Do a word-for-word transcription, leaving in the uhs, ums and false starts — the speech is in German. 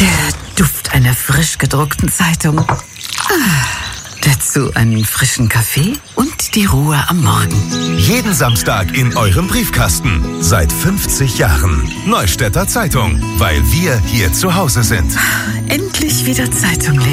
Der Duft einer frisch gedruckten Zeitung. Ah, dazu einen frischen Kaffee und die Ruhe am Morgen. Jeden Samstag in eurem Briefkasten. Seit fünfzig Jahren. Neustädter Zeitung. Weil wir hier zu Hause sind. Endlich wieder Zeitung lesen.